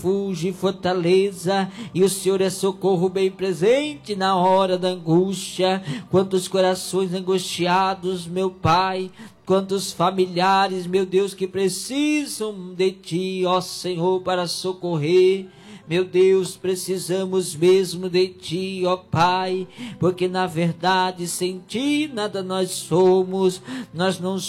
refúgio e fortaleza, e o Senhor é socorro bem presente na hora da angústia. Quantos corações angustiados, meu Pai, quantos familiares, meu Deus, que precisam de Ti, ó Senhor, para socorrer. Meu Deus, precisamos mesmo de Ti, ó Pai, porque na verdade sem Ti nada nós somos, nós não